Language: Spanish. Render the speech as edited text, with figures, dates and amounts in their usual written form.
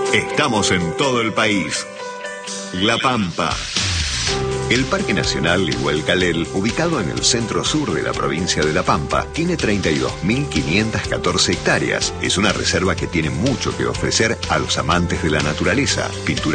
Estamos en todo el país. La Pampa. El Parque Nacional Igualcalel, ubicado en el centro sur de la provincia de La Pampa, tiene 32.514 hectáreas. Es una reserva que tiene mucho que ofrecer a los amantes de la naturaleza. Pintura